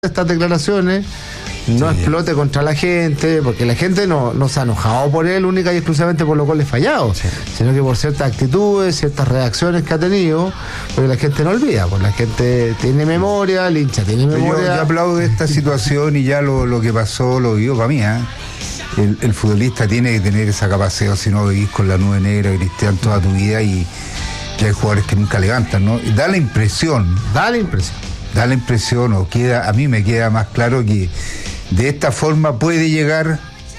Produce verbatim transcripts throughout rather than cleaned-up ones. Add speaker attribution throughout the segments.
Speaker 1: estas declaraciones no sí. explote contra la gente, porque la gente no, no se ha enojado por él única y exclusivamente por los goles fallados, sí. sino que por ciertas actitudes, ciertas reacciones que ha tenido, porque la gente no olvida, porque la gente tiene memoria, el hincha tiene memoria.
Speaker 2: Yo, yo aplaudo esta situación y ya lo, lo que pasó lo vivo para mí, ¿eh? el, el futbolista tiene que tener esa capacidad, si no vivís con la nube negra, Cristian, toda tu vida, y ya hay jugadores que nunca levantan, ¿no? Da la impresión,
Speaker 1: da la impresión
Speaker 2: da la impresión, o queda, a mí me queda más claro que de esta forma puede llegar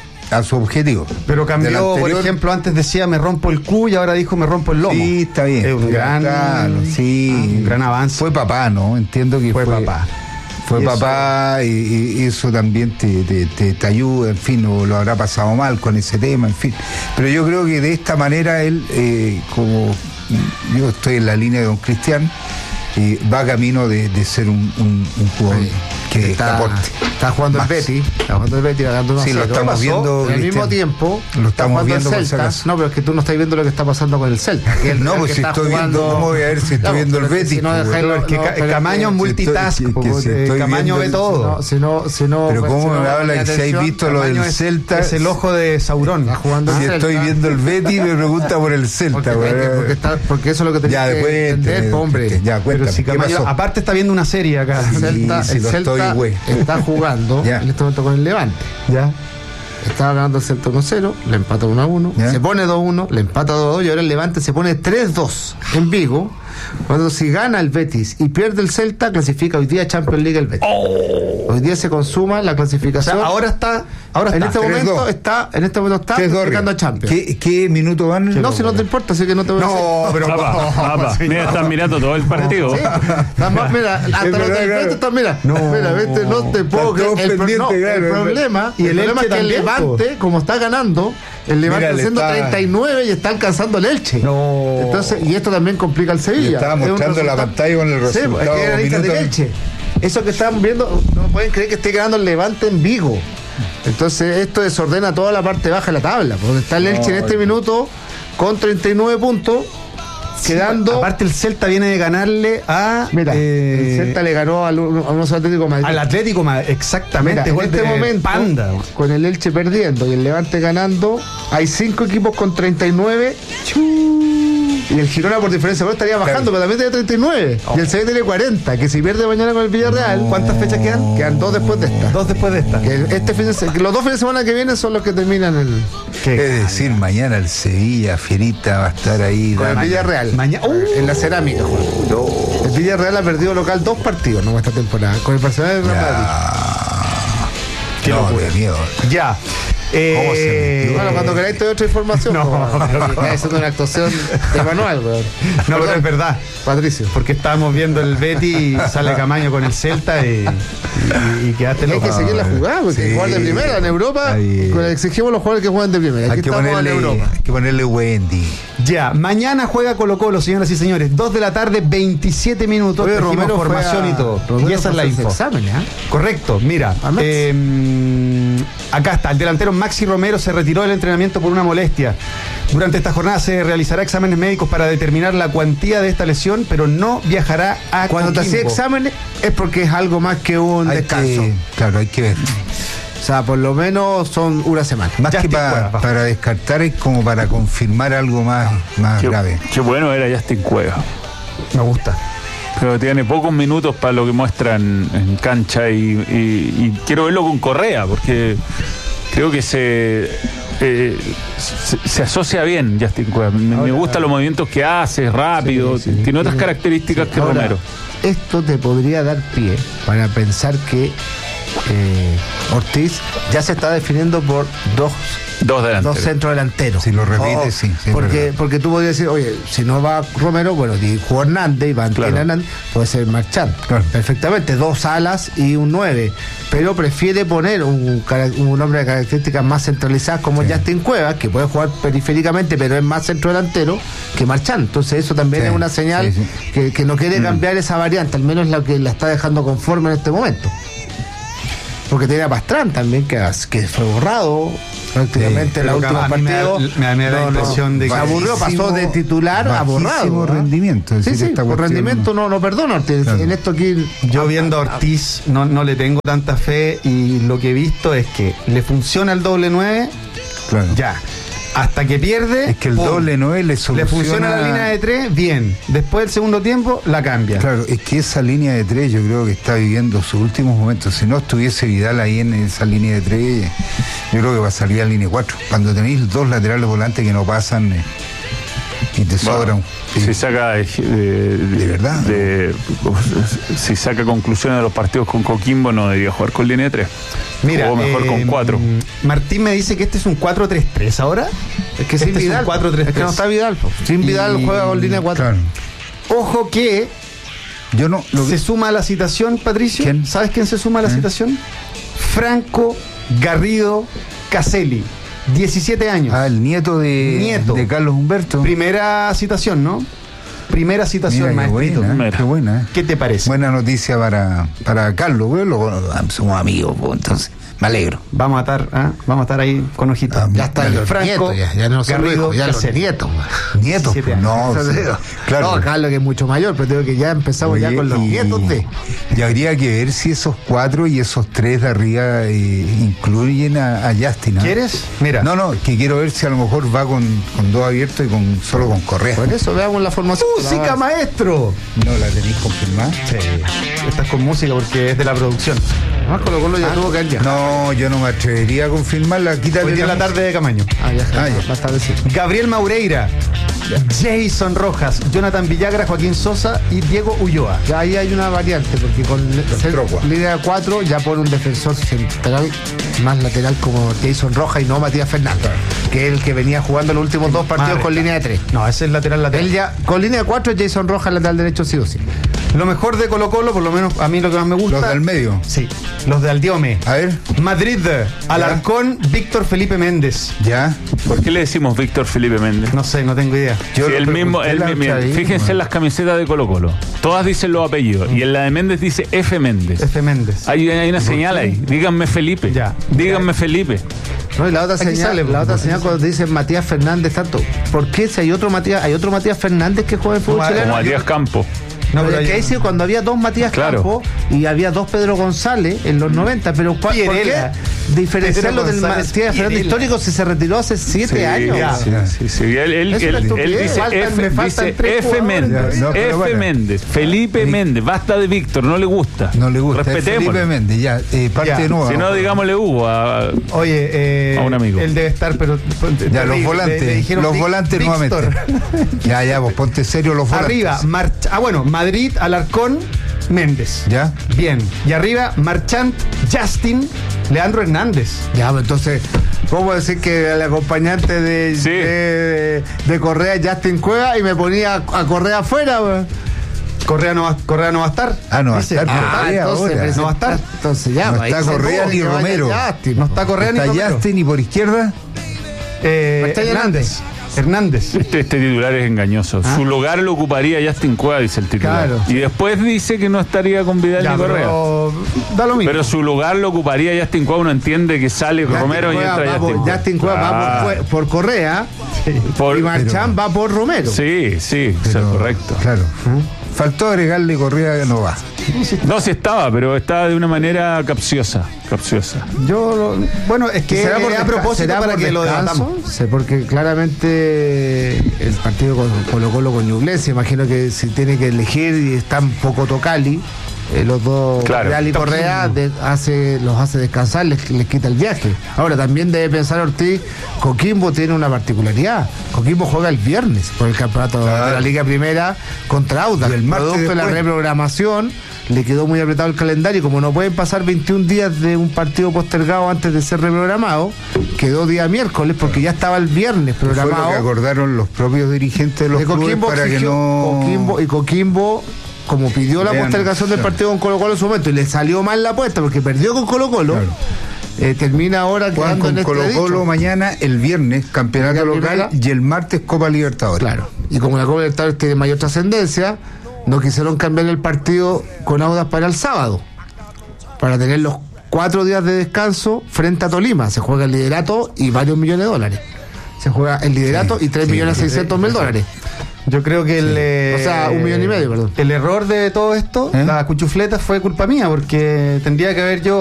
Speaker 2: a su objetivo.
Speaker 3: Pero cambió, por ejemplo, antes decía me rompo el cu y ahora dijo me rompo el lomo.
Speaker 2: Sí, está bien.
Speaker 3: Es un gran,
Speaker 2: claro, sí,
Speaker 3: ah, un gran avance.
Speaker 2: Fue papá, ¿no? Entiendo que
Speaker 3: fue,
Speaker 2: fue
Speaker 3: papá.
Speaker 2: Fue y papá eso, y, y eso también te, te, te, te ayuda, en fin, o lo habrá pasado mal con ese tema, en fin. Pero yo creo que de esta manera él, eh, como yo estoy en la línea de don Cristian, y va camino de, de ser un, un, un jugador que
Speaker 1: está,
Speaker 2: aporte.
Speaker 1: Está jugando más. el Betis, está jugando el Betis, ganando uno a
Speaker 2: Sí, lo estamos viendo.
Speaker 1: Al mismo tiempo,
Speaker 2: lo estamos viendo
Speaker 1: el Celta. No, pero es que tú no estás viendo lo que está pasando con el Celta.
Speaker 2: El, no, pues si estoy jugando, viendo, ¿cómo voy a ver si estoy no, viendo el Betis? Si no,
Speaker 3: no, que no, Camaño es multitask, si estoy, si estoy Camaño ve todo.
Speaker 1: Si no, si no,
Speaker 2: pero cómo me habla que si hay visto lo del Celta.
Speaker 3: Es el ojo de Saurón.
Speaker 2: Si estoy viendo el Betis, me pregunta por el Celta.
Speaker 1: Porque eso es lo que tenés que entender, hombre.
Speaker 2: Ya, cuéntame.
Speaker 3: Aparte está viendo una serie acá.
Speaker 1: El Celta, sí, el Celta estoy, está jugando en este momento con el Levante.
Speaker 3: Ya.
Speaker 1: Estaba ganando el Celta uno cero, le empata uno a uno, ¿Ya? se pone dos uno, le empata dos a dos y ahora el Levante se pone tres dos en Vigo. Cuando si gana el Betis y pierde el Celta, clasifica hoy día Champions League el Betis. Oh. Hoy día se consuma la clasificación.
Speaker 3: O sea, ahora está, ahora
Speaker 1: en
Speaker 3: está.
Speaker 1: este momento está, en este momento está clasificando a Champions.
Speaker 2: ¿Qué, qué minuto van?
Speaker 1: No, si no te importa, así que no te voy a decir.
Speaker 4: No, pero papá, mira, están mirando todo el partido. Sí,
Speaker 1: más, mira, hasta los del Betis están, mira, no, mira, vete, no te puedo creer. El, pro, no, el problema, y el, el problema es que el Levante, como está ganando, el Levante está haciendo está... treinta y nueve y está alcanzando el Elche.
Speaker 3: No.
Speaker 1: Entonces, y esto también complica el Sevilla.
Speaker 2: Estaba mostrando la pantalla con el resultado.
Speaker 1: Sí, es que era de Elche. Eso que están viendo, no pueden creer que esté ganando el Levante en Vigo. Entonces, esto desordena toda la parte baja de la tabla. Porque está el Elche no, en este minuto con treinta y nueve puntos.
Speaker 3: Sí,
Speaker 1: quedando.
Speaker 3: Aparte, el Celta viene de ganarle a.
Speaker 1: Mira,
Speaker 3: eh,
Speaker 1: el Celta le ganó al, a unos Atlético Madrid.
Speaker 3: Al Atlético Madrid, exactamente.
Speaker 1: Mira, en este momento,
Speaker 3: Panda.
Speaker 1: Con el Elche perdiendo y el Levante ganando, hay cinco equipos con treinta y nueve. Y el Girona por diferencia de estaría bajando, claro. Pero también tiene treinta y nueve. Oh. Y el Sevilla tiene cuarenta. Que si pierde mañana con el Villarreal,
Speaker 3: no. ¿Cuántas fechas quedan?
Speaker 1: Quedan dos después de esta.
Speaker 3: Dos después de esta.
Speaker 1: Que este fin de, que los dos fines de semana que vienen son los que terminan el.
Speaker 2: Es decir, mañana el Sevilla, Fierita, va a estar ahí.
Speaker 1: Con el Villarreal.
Speaker 3: Mañana. Uh.
Speaker 1: En la cerámica, Juan. No. El Villarreal ha perdido local dos partidos, ¿no? Esta temporada. Con el Barcelona del Real Madrid.
Speaker 2: Qué no, locura. De miedo.
Speaker 3: Ya.
Speaker 1: Eh, bueno, cuando queráis te doy otra información.
Speaker 3: No,
Speaker 1: no, está haciendo una actuación de manual, weón.
Speaker 3: No, pero es verdad,
Speaker 1: Patricio.
Speaker 3: Porque estábamos viendo el Betis y sale Camaño con el Celta y, y, y quedaste loco.
Speaker 1: Hay que seguir la jugada, porque sí. Jugar de primera en Europa, ahí. Exigimos a los jugadores que juegan de primera. Aquí
Speaker 2: hay, que ponerle,
Speaker 1: en Europa.
Speaker 2: Hay que ponerle Wendy.
Speaker 3: Ya, mañana juega Colo Colo, señoras y señores. dos de la tarde, veintisiete minutos.
Speaker 1: Oye, Romero
Speaker 3: formación
Speaker 1: a,
Speaker 3: y todo.
Speaker 1: Romero
Speaker 3: y esa es la info.
Speaker 1: Examen, ¿eh?
Speaker 3: Correcto, mira. Eh, acá está, el delantero Maxi Romero se retiró del entrenamiento por una molestia. Durante esta jornada se realizará exámenes médicos para determinar la cuantía de esta lesión, pero no viajará a
Speaker 1: Cuando Coquimbo. Te hacía exámenes es porque es algo más que un
Speaker 2: hay
Speaker 1: descanso.
Speaker 2: Que, claro, hay que ver.
Speaker 1: O sea, por lo menos son una semana.
Speaker 2: Más Justin que para, para descartar es como para confirmar algo más, más
Speaker 4: qué,
Speaker 2: grave.
Speaker 4: Qué bueno era Justin Cueva.
Speaker 3: Me gusta.
Speaker 4: Pero tiene pocos minutos para lo que muestran en cancha y, y, y quiero verlo con Correa, porque creo que se, eh, se, se asocia bien Justin Cueva. Me, ahora, me gustan los movimientos que hace, rápido, sí, sí, tiene otras sí, características sí. que ahora, Romero.
Speaker 1: Esto te podría dar pie para pensar que Eh, Ortiz ya se está definiendo por dos
Speaker 4: dos,
Speaker 1: dos centros delanteros.
Speaker 2: Si lo repite, oh, sí, sí.
Speaker 1: Porque, porque tú podrías decir, oye, si no va Romero, bueno, jugó Hernández y va claro. Hernández, puede ser Marchán. Claro. Perfectamente, dos alas y un nueve. Pero prefiere poner un, un hombre de características más centralizadas como sí. Justin Cuevas, que puede jugar periféricamente, pero es más centro delantero que Marchán. Entonces, eso también sí. es una señal sí, sí. Que, que no quiere mm. cambiar esa variante, al menos la que la está dejando conforme en este momento. porque tenía Pastrán también, que, que fue borrado prácticamente en la última partido.
Speaker 3: Me da, me da la
Speaker 1: no,
Speaker 3: impresión
Speaker 1: no,
Speaker 3: de que
Speaker 1: se aburrió, pasó de titular a borrado.
Speaker 2: rendimiento. Es
Speaker 1: sí,
Speaker 2: decir,
Speaker 1: sí,
Speaker 2: esta
Speaker 1: por
Speaker 2: cuestión,
Speaker 1: rendimiento no, no perdona Ortiz. Claro. En esto aquí.
Speaker 3: Yo viendo a Ortiz no, no le tengo tanta fe y lo que he visto es que le funciona el doble nueve.
Speaker 2: Claro.
Speaker 3: Ya. Hasta que pierde.
Speaker 2: Es que el
Speaker 3: ¡pum!
Speaker 2: doble nueve le soluciona.
Speaker 3: Le funciona la línea de tres, bien. Después del segundo tiempo, la cambia.
Speaker 2: Claro, es que esa línea de tres yo creo que está viviendo sus últimos momentos. Si no estuviese Vidal ahí en esa línea de tres, yo creo que va a salir a línea cuatro. Cuando tenéis dos laterales volantes que no pasan eh, y te
Speaker 4: bueno,
Speaker 2: sobran.
Speaker 4: Sí. Si saca de, de,
Speaker 2: de verdad.
Speaker 4: De, si saca conclusiones de los partidos con Coquimbo, no debería jugar con línea de tres.
Speaker 3: Mira,
Speaker 4: o mejor
Speaker 3: eh,
Speaker 4: con cuatro.
Speaker 3: Martín me dice que este es un cuatro tres tres ahora.
Speaker 1: Es que
Speaker 3: este
Speaker 1: sin Vidal.
Speaker 3: Es, un cuatro tres tres.
Speaker 1: Es que no está Vidal. Po. Sin Vidal y, juega con línea cuatro.
Speaker 2: Claro.
Speaker 3: Ojo que
Speaker 2: yo no lo
Speaker 3: se suma a la citación, Patricio.
Speaker 2: ¿Quién?
Speaker 3: ¿Sabes quién se suma a la ¿Eh? citación? Franco Garrido Caselli. diecisiete años.
Speaker 2: Ah, el nieto de,
Speaker 3: nieto.
Speaker 2: de Carlos Humberto.
Speaker 3: Primera citación, ¿no? Primera citación,
Speaker 2: Mira,
Speaker 3: maestrito.
Speaker 2: Qué buena, qué buena. ¿Eh?
Speaker 3: ¿Qué te parece?
Speaker 2: Buena noticia para, para Carlos. Bueno, somos amigos, pues, entonces me alegro.
Speaker 3: Vamos a estar, ¿eh? Vamos a estar ahí con ojitos.
Speaker 1: Ah, ya está el
Speaker 3: Franco,
Speaker 1: nieto, ya, ya no se
Speaker 3: Garrido,
Speaker 1: ya los
Speaker 3: nietos.
Speaker 2: Nietos, pues, no, sí,
Speaker 1: claro. No, Carlos que es mucho mayor, pero tengo que ya empezamos Oye, ya con los
Speaker 2: y,
Speaker 1: nietos de.
Speaker 2: Y habría que ver si esos cuatro y esos tres de arriba eh, incluyen a, a Justin. ¿No?
Speaker 3: ¿Quieres? Mira.
Speaker 2: No, no, que quiero ver si a lo mejor va con, con dos abiertos y con solo con Correa.
Speaker 1: Por eso veamos la formación.
Speaker 3: ¡Música, maestro!
Speaker 2: ¿No la tenéis confirmada?
Speaker 3: Sí. Estás con música porque es de la producción.
Speaker 1: Más Colo Colo ya ah, tuvo que ir ya.
Speaker 2: No, yo no me atrevería a confirmarla. Quítale
Speaker 3: Hoy día en la tarde de Camaño.
Speaker 1: Ah, ya,
Speaker 2: ah, ya.
Speaker 1: Más tarde sí.
Speaker 3: Gabriel Maureira, Jason Rojas, Jonathan Villagra, Joaquín Sosa y Diego Ulloa.
Speaker 1: Ya ahí hay una variante, porque con el, línea cuatro ya pone un defensor central más lateral como Jason Rojas y no Matías Fernández, que es el que venía jugando los últimos dos partidos Madre. con línea de tres.
Speaker 3: No, ese es lateral lateral.
Speaker 1: Él ya, con línea de cuatro, Jason Rojas lateral derecho sí o sí.
Speaker 3: Lo mejor de Colo Colo, por lo menos a mí lo que más me gusta.
Speaker 2: ¿Los del medio?
Speaker 3: Sí, los de Aldiome.
Speaker 2: A ver.
Speaker 3: Madrid, Alarcón, Víctor Felipe Méndez.
Speaker 2: ¿Ya?
Speaker 4: ¿Por qué le decimos Víctor Felipe Méndez?
Speaker 3: No sé, no tengo idea.
Speaker 4: Yo sí, el mismo, el, mira, fíjense en las camisetas de Colo Colo. Todas dicen los apellidos. Mm. Y en la de Méndez dice F. Méndez.
Speaker 3: F. Méndez.
Speaker 4: Hay, hay una señal ahí. Díganme Felipe.
Speaker 3: Ya.
Speaker 4: Díganme Felipe.
Speaker 1: No, y la otra señal, sale, la otra señal cuando dicen Matías Fernández tanto. ¿Por qué si hay otro Matías, hay otro Matías Fernández que juega en fútbol chileno?
Speaker 4: Como Matías Campo.
Speaker 1: No, pero es que ahí sí, cuando había dos Matías claro. Campo y había dos Pedro González en los noventa, pero ¿cuál, ¿por qué diferenciarlo del Matías Fernández histórico si se retiró hace siete sí, años?
Speaker 4: Sí, sí, sí. Él, él, él, él dice faltan, F, dice F. Méndez, no, F. Méndez, Felipe Méndez, basta de Víctor, no le gusta.
Speaker 2: No le gusta.
Speaker 4: Respetemos.
Speaker 2: Felipe Méndez, ya, eh, parte
Speaker 4: ya.
Speaker 2: de nuevo.
Speaker 4: Si no, digámosle Hugo a,
Speaker 3: Oye, eh,
Speaker 4: a un amigo.
Speaker 3: Él debe estar, pero.
Speaker 2: Ya, los volantes, los volantes nuevamente. Ya, ya, vos ponte serio los volantes.
Speaker 3: Arriba, marcha. Ah, bueno, Madrid, Alarcón. Méndez.
Speaker 2: ¿Ya?
Speaker 3: Bien. Y arriba, Marchant, Justin, Leandro Hernández.
Speaker 1: Ya, pues entonces, ¿cómo decir que el acompañante de,
Speaker 4: sí.
Speaker 1: de, de Correa, Justin Cueva, y me ponía a Correa afuera, güey?
Speaker 3: Correa no va, Correa no va a estar.
Speaker 2: Ah, no va a estar.
Speaker 1: Ah, entonces,
Speaker 3: no va a estar.
Speaker 1: Entonces ya,
Speaker 2: no está Correa ni Romero.
Speaker 1: Justin,
Speaker 3: no está Correa
Speaker 2: está
Speaker 3: ni Romero.
Speaker 2: Justin y por izquierda
Speaker 3: eh, Hernández. Hernández.
Speaker 4: Este, este titular es engañoso. ¿Ah? Su lugar lo ocuparía Justin Cueva, dice el titular. Claro. Y después dice que no estaría con Vidal ya, ni Correa.
Speaker 3: Pero, da lo mismo.
Speaker 4: Pero su lugar lo ocuparía Justin Cueva. Uno entiende que sale
Speaker 1: Justin
Speaker 4: Romero
Speaker 1: Cueva
Speaker 4: y entra Justin Cueva.
Speaker 1: Justin Cueva ah. va por, por Correa sí. por, y Marchán va por Romero.
Speaker 4: Sí, sí,
Speaker 2: pero,
Speaker 4: eso es correcto.
Speaker 2: Claro. ¿Mm? Faltó agregarle Correa que no va.
Speaker 4: No, sí estaba, pero estaba de una manera capciosa. Capciosa.
Speaker 3: Yo, bueno, es que
Speaker 1: será por
Speaker 3: a propósito para que lo debatamos.
Speaker 1: Sí, porque claramente el partido con Colo Colo con Ñublense, imagino que si tiene que elegir y está un poco Tocali, eh, los dos,
Speaker 4: claro.
Speaker 1: Real y Correa, de, hace, los hace descansar, les, les quita el viaje. Ahora también debe pensar Ortiz, Coquimbo tiene una particularidad. Coquimbo juega el viernes por el campeonato claro. de la Liga Primera contra Audax. El producto de la reprogramación le quedó muy apretado el calendario y como no pueden pasar veintiún días de un partido postergado antes de ser reprogramado, quedó día miércoles porque ya estaba el viernes programado.
Speaker 2: Fue lo que acordaron los propios dirigentes de los de clubes Coquimbo para exigió, que no...
Speaker 1: Coquimbo, y Coquimbo, como pidió la Vean, postergación del partido con Colo Colo en su momento y le salió mal la apuesta porque perdió con Colo Colo, claro. eh, termina ahora quedando
Speaker 2: con
Speaker 1: en
Speaker 2: Colo
Speaker 1: este
Speaker 2: Colo mañana, el viernes, campeonato local y el martes Copa Libertadores.
Speaker 1: Claro, y como la Copa Libertadores tiene mayor trascendencia, no quisieron cambiar el partido con Audax para el sábado, para tener los cuatro días de descanso frente a Tolima. Se juega el liderato y varios millones de dólares. Se juega el liderato sí, y tres millones seiscientos mil dólares.
Speaker 3: Yo creo que sí. el... Eh,
Speaker 1: o sea, un millón y medio, perdón.
Speaker 3: El error de todo esto, ¿Eh? la cuchufleta, fue culpa mía, porque tendría que haber yo